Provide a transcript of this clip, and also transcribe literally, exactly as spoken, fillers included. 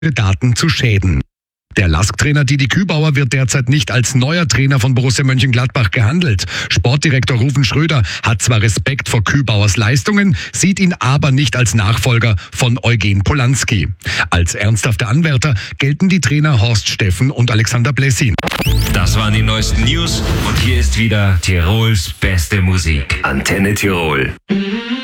Daten zu Schäden. Der Lask-Trainer Didi Kübauer wird derzeit nicht als neuer Trainer von Borussia Mönchengladbach gehandelt. Sportdirektor Ruven Schröder hat zwar Respekt vor Kübauers Leistungen, sieht ihn aber nicht als Nachfolger von Eugen Polanski. Als ernsthafte Anwärter gelten die Trainer Horst Steffen und Alexander Blessin. Das waren die neuesten News und hier ist wieder Tirols beste Musik. Antenne Tirol.